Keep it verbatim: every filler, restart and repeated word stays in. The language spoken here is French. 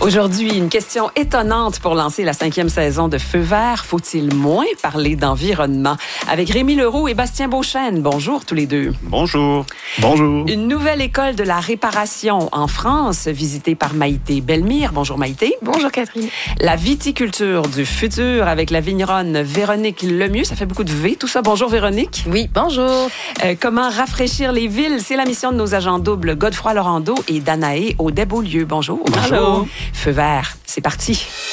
Aujourd'hui, une question étonnante pour lancer la cinquième saison de Feu vert. Faut-il moins parler d'environnement? Avec Rémi Leroux et Bastien Beauchesne. Bonjour tous les deux. Bonjour. Bonjour. Une nouvelle école de la réparation en France, visitée par Maïté Bellemire. Bonjour Maïté. Bonjour Catherine. La viticulture du futur avec la vigneronne Véronique Lemieux. Ça fait beaucoup de V, tout ça. Bonjour Véronique. Oui, bonjour. Euh, comment rafraîchir les villes? C'est la mission de nos agents doubles Godefroy Laurando et Danaé Audet-Beaulieu. Bonjour. Bonjour. Feu vert, c'est parti.